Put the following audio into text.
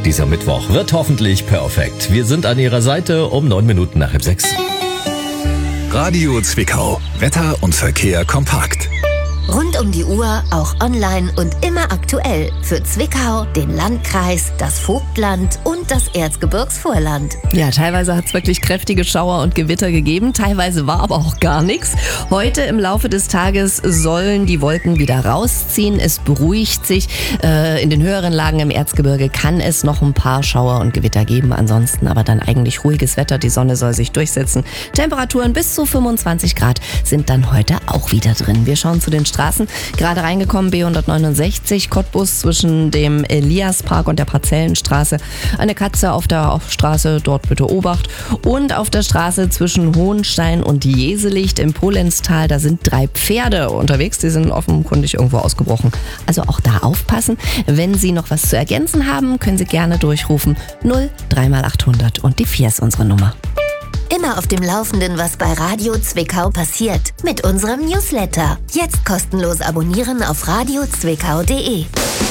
Dieser Mittwoch wird hoffentlich perfekt. Wir sind an Ihrer Seite um 9 Minuten nach 6. Radio Zwickau. Wetter und Verkehr kompakt. Rund um die Uhr, auch online und immer aktuell. Für Zwickau, den Landkreis, das Vogtland und das Erzgebirgsvorland. Ja, teilweise hat es wirklich kräftige Schauer und Gewitter gegeben, teilweise war aber auch gar nichts. Heute im Laufe des Tages sollen die Wolken wieder rausziehen, es beruhigt sich. In den höheren Lagen im Erzgebirge kann es noch ein paar Schauer und Gewitter geben, ansonsten aber dann eigentlich ruhiges Wetter, die Sonne soll sich durchsetzen. Temperaturen bis zu 25 Grad sind dann heute auch wieder drin. Wir schauen zu den Straßen. Gerade reingekommen B169, Cottbus zwischen dem Eliaspark und der Parzellenstraße. Eine Katze auf der Straße, dort bitte Obacht. Und auf der Straße zwischen Hohenstein und Jeselicht im Polenztal, da sind 3 Pferde unterwegs. Die sind offenkundig irgendwo ausgebrochen. Also auch da aufpassen. Wenn Sie noch was zu ergänzen haben, können Sie gerne durchrufen. 0 3x800 und die 4 ist unsere Nummer. Immer auf dem Laufenden, was bei Radio Zwickau passiert. Mit unserem Newsletter. Jetzt kostenlos abonnieren auf radiozwickau.de.